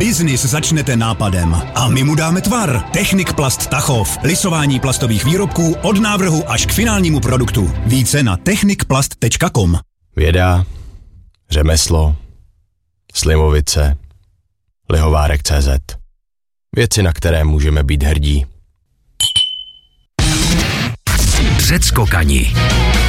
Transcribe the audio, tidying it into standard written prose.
Biznis začnete nápadem a my mu dáme tvar. Technik Plast Tachov. Lisování plastových výrobků od návrhu až k finálnímu produktu. Více na technikplast.com. Věda, řemeslo, slivovice, lihovárek.cz. Věci, na které můžeme být hrdí. Předskokani.